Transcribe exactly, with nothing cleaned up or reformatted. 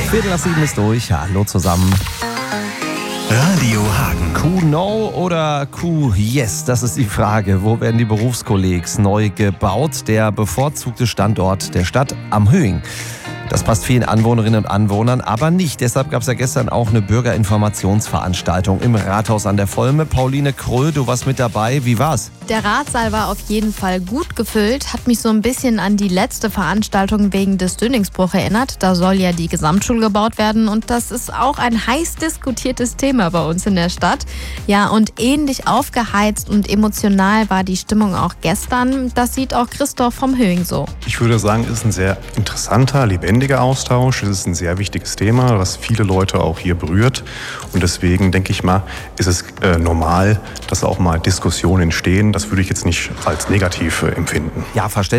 Viertel nach sieben ist durch. Hallo zusammen. Radio Hagen. Q-No oder Q-Yes? Das ist die Frage. Wo werden die Berufskollegs neu gebaut? Der bevorzugte Standort der Stadt am Höing. Das passt vielen Anwohnerinnen und Anwohnern aber nicht. Deshalb gab es ja gestern auch eine Bürgerinformationsveranstaltung im Rathaus an der Volme. Pauline Kröll, du warst mit dabei. Wie war's? Der Ratssaal war auf jeden Fall gut gefüllt, hat mich so ein bisschen an die letzte Veranstaltung wegen des Dönigsbruch erinnert. Da soll ja die Gesamtschule gebaut werden und das ist auch ein heiß diskutiertes Thema bei uns in der Stadt. Ja, und ähnlich aufgeheizt und emotional war die Stimmung auch gestern. Das sieht auch Christoph vom Höing so. Ich würde sagen, es ist ein sehr interessanter, lebendiger Austausch. Es ist ein sehr wichtiges Thema, was viele Leute auch hier berührt. Und deswegen denke ich mal, ist es äh, normal, dass auch mal Diskussionen entstehen. Das würde ich jetzt nicht als negativ äh, empfinden. Ja, verständlich.